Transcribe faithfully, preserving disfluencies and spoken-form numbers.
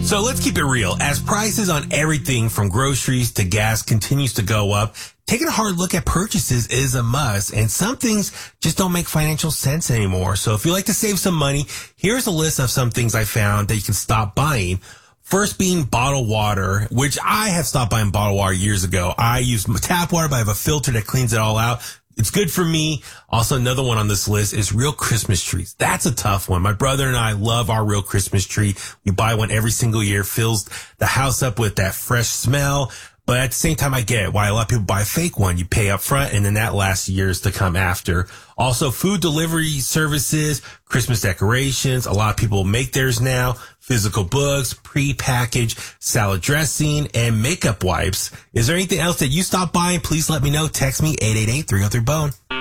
So let's keep it real. As prices on everything from groceries to gas continues to go up, taking a hard look at purchases is a must, and some things just don't make financial sense anymore. So if you like to save some money, here's a list of some things I found that you can stop buying. First being bottled water, which I have stopped buying bottled water years ago. I use tap water, but I have a filter that cleans it all out. It's good for me. Also, another one on this list is real Christmas trees. That's a tough one. My brother and I love our real Christmas tree. We buy one every single year, fills the house up with that fresh smell. But at the same time, I get why a lot of people buy a fake one. You pay up front, and then that lasts years to come after. Also, food delivery services, Christmas decorations. A lot of people make theirs now. Physical books, pre-packaged salad dressing, and makeup wipes. Is there anything else that you stopped buying? Please let me know. Text me, eight eight eight, three oh three, B O N E.